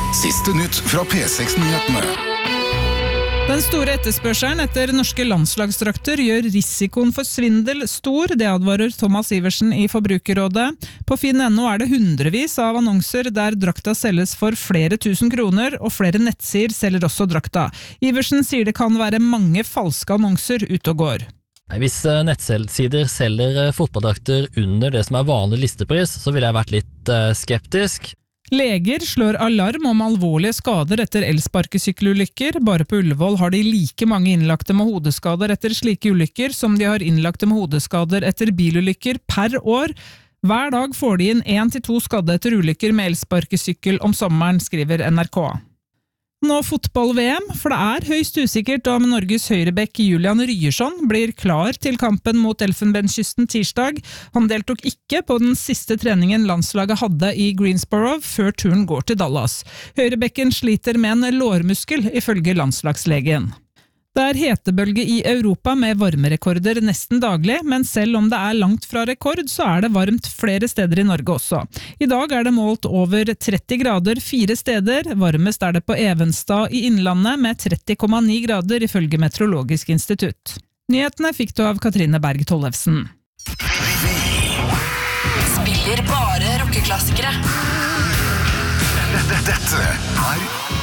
Siste nytt fra P6-nyhetene. Den store etterspørselen etter norske landslagsdrakter gjør risikoen for svindel stor, det advarer Thomas Iversen i Forbrukerrådet. På Finn.no det hundrevis av annonser der drakta selges for flere tusen kroner, og flere nettsider selger også drakta. Iversen sier det kan være mange falske annonser ute og går. Hvis nettsider selger fotballdrakter under det som vanlig listepris, så ville jeg vært litt skeptisk. Leger slår alarm om alvorlige skader etter elsparkesykkelulykker. Bare på Ullevål har de like mange innlagte med hodeskader etter slike ulykker som de har innlagte med hodeskader etter bilulykker per år. Hver dag får de inn 1 til 2 skadde etter ulykker med elsparkesykkel om sommeren, skriver NRK. Nå fotball-VM, for det høyst usikkert om Norges høyrebekk Julian Ryerson blir klar til kampen mot Elfenbenskysten tirsdag. Han deltok ikke på den siste treningen landslaget hadde i Greensboro før turen går til Dallas. Høyrebekken sliter med en lårmuskel, ifølge landslagslegen. Det hetebølge i Europa med varmerekorder nesten daglig, men selv om det langt fra rekord, så det varmt flere steder i Norge også. I dag det målt over 30 grader 4 steder, varmest det på Evenstad i Innlandet med 30,9 grader ifølge Meteorologisk institutt. Nyhetene fikk du av Katrine Berg Tollefsen. Spiller bare rockeklassikere. Dette